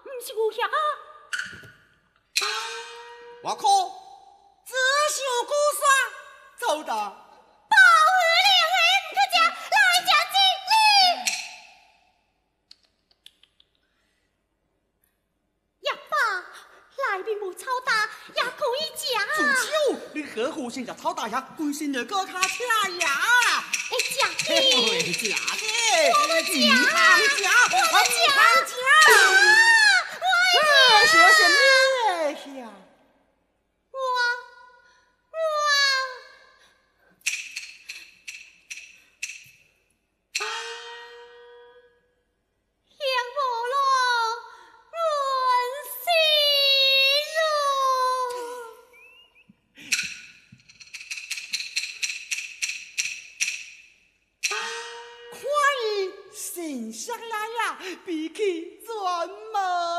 不是有遐？ 我可自修古耍，走的。 保护两位唔可家来家敬礼。呀爸，来宾无操大，也可以食。 主秋，你何苦先甲草大侠规身的搁卡车呀？ 会食的， 会食的，我们食，我们食。小心你呀！快，神上来呀，比起转门。